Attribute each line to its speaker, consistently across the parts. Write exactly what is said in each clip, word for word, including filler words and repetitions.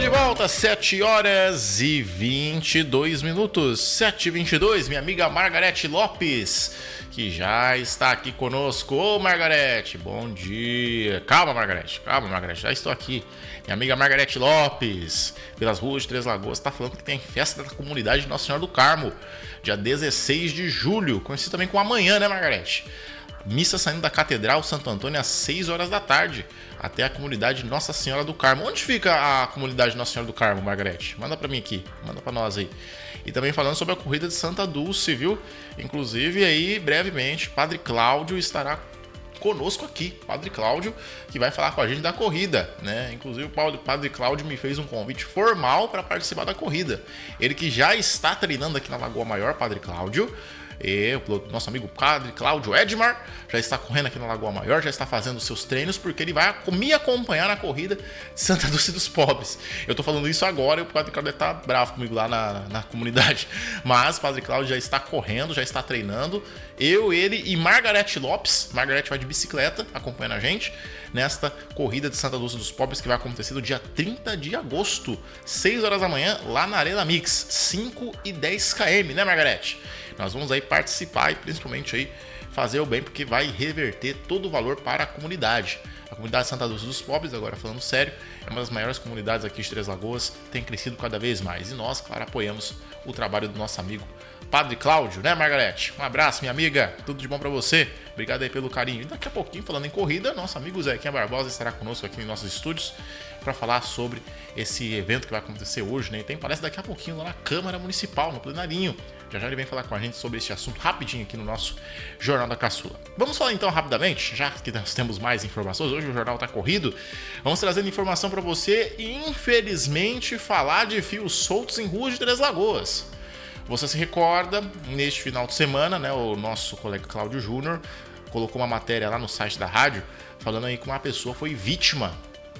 Speaker 1: volta, sete horas e vinte e dois minutos, sete e vinte e dois, minha amiga Margarete Lopes, que já está aqui conosco. Ô Margarete, bom dia. Calma Margarete, calma Margarete, já estou aqui. Minha amiga Margarete Lopes, pelas ruas de Três Lagoas, está falando que tem festa da comunidade de Nossa Senhora do Carmo, dia dezesseis de julho, conhecido também como amanhã, né Margarete? Missa saindo da Catedral Santo Antônio às seis horas da tarde, até a comunidade Nossa Senhora do Carmo. Onde fica a comunidade Nossa Senhora do Carmo, Margarete? Manda pra mim aqui, manda pra nós aí. E também falando sobre a corrida de Santa Dulce, viu? Inclusive aí, brevemente, Padre Cláudio estará conosco aqui. Padre Cláudio, que vai falar com a gente da corrida, né? Inclusive o Padre Cláudio me fez um convite formal para participar da corrida. Ele que já está treinando aqui na Lagoa Maior, Padre Cláudio. E o nosso amigo Padre Cláudio Edmar já está correndo aqui na Lagoa Maior, já está fazendo os seus treinos, porque ele vai me acompanhar na corrida de Santa Dulce dos Pobres. Eu estou falando isso agora e o Padre Cláudio está bravo comigo lá na, na comunidade. Mas o Padre Cláudio já está correndo, já está treinando. Eu, ele e Margarete Lopes. Margarete vai de bicicleta, acompanhando a gente nesta corrida de Santa Dulce dos Pobres, que vai acontecer no dia trinta de agosto, seis horas da manhã, lá na Arena Mix, cinco e dez quilômetros, né Margarete? Nós vamos aí participar e principalmente aí fazer o bem, porque vai reverter todo o valor para a comunidade. A comunidade Santa Dulce dos Pobres, agora falando sério, é uma das maiores comunidades aqui de Três Lagoas, tem crescido cada vez mais. E nós, claro, apoiamos o trabalho do nosso amigo Padre Cláudio, né Margarete? Um abraço, minha amiga, tudo de bom para você. Obrigado aí pelo carinho. E daqui a pouquinho, falando em corrida, nosso amigo Zequinha Barbosa estará conosco aqui em nossos estúdios para falar sobre esse evento que vai acontecer hoje, né? E tem palestra daqui a pouquinho lá na Câmara Municipal, no plenarinho. Já já ele vem falar com a gente sobre esse assunto rapidinho aqui no nosso Jornal da Caçula. Vamos falar então rapidamente, já que nós temos mais informações, hoje o jornal está corrido, vamos trazendo informação para você e infelizmente falar de fios soltos em ruas de Três Lagoas. Você se recorda, neste final de semana, né, o nosso colega Cláudio Júnior colocou uma matéria lá no site da rádio falando aí que uma pessoa foi vítima,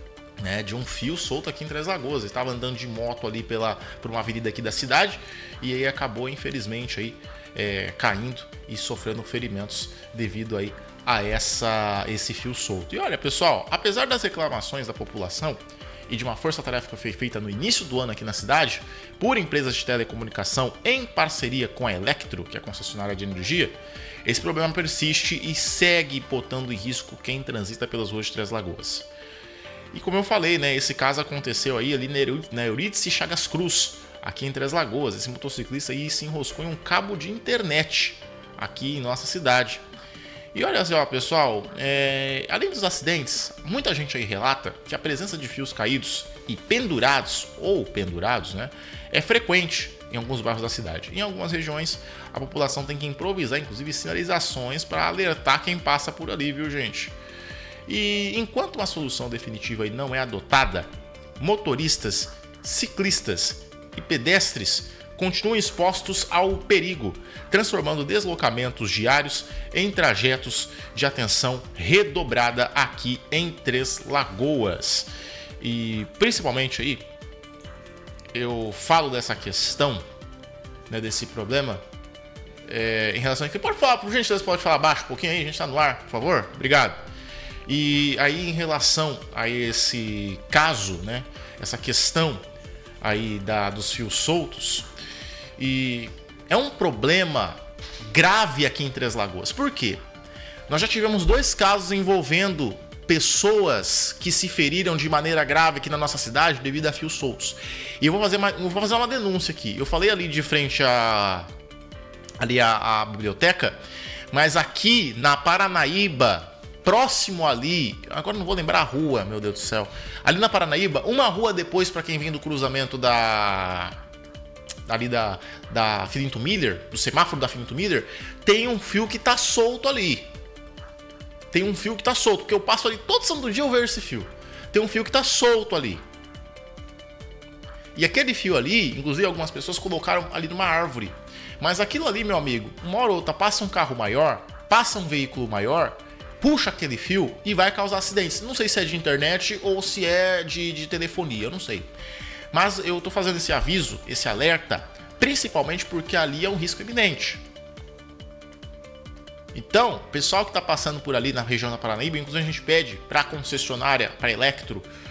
Speaker 1: né, de um fio solto aqui em Três Lagoas. Ele estava andando de moto ali pela, por uma avenida aqui da cidade e aí acabou, infelizmente, aí, é, caindo e sofrendo ferimentos devido aí a essa, esse fio solto. E olha, pessoal, apesar das reclamações da população e de uma força-tarefa que foi feita no início do ano aqui na cidade, por empresas de telecomunicação em parceria com a Electro, que é a concessionária de energia, esse problema persiste e segue botando em risco quem transita pelas ruas de Três Lagoas. E como eu falei, né, esse caso aconteceu aí ali na Eurídice Chagas Cruz, aqui em Três Lagoas. Esse motociclista aí se enroscou em um cabo de internet aqui em nossa cidade. E olha só, pessoal, é... além dos acidentes, muita gente aí relata que a presença de fios caídos e pendurados, ou pendurados, né, é frequente em alguns bairros da cidade. Em algumas regiões, a população tem que improvisar, inclusive, sinalizações para alertar quem passa por ali, viu, gente? E enquanto uma solução definitiva aí não é adotada, motoristas, ciclistas e pedestres continuam expostos ao perigo, transformando deslocamentos diários em trajetos de atenção redobrada aqui em Três Lagoas. E principalmente aí, eu falo dessa questão, né, desse problema, é, em relação a que pode falar, por gentileza, pode falar baixo um pouquinho aí, a gente tá no ar, por favor, obrigado. E aí, em relação a esse caso, né, essa questão aí da, dos fios soltos, e é um problema grave aqui em Três Lagoas. Por quê? Nós já tivemos dois casos envolvendo pessoas que se feriram de maneira grave aqui na nossa cidade devido a fios soltos. E eu vou fazer uma, eu vou fazer uma denúncia aqui. Eu falei ali de frente a, ali a, a biblioteca, mas aqui na Paranaíba, próximo ali, agora não vou lembrar a rua, meu Deus do céu, ali na Paranaíba, uma rua depois para quem vem do cruzamento da... ali da, da Filinto Miller, do semáforo da Filinto Miller, tem um fio que tá solto ali. Tem um fio que tá solto, porque eu passo ali todo santo dia eu vejo esse fio. Tem um fio que tá solto ali. E aquele fio ali, inclusive algumas pessoas colocaram ali numa árvore. Mas aquilo ali, meu amigo, uma hora ou outra passa um carro maior, passa um veículo maior, puxa aquele fio e vai causar acidentes. Não sei se é de internet ou se é de, de telefonia, eu não sei. Mas eu tô fazendo esse aviso, esse alerta, principalmente porque ali é um risco iminente. Então, pessoal que está passando por ali na região da Paranaíba, inclusive a gente pede para a concessionária, para a Electro,